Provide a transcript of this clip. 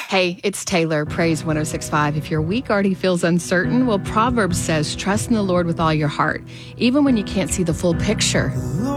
Hey, it's Taylor, Praise 106.5. If your week already feels uncertain, well, Proverbs says, trust in the Lord with all your heart, even when you can't see the full picture.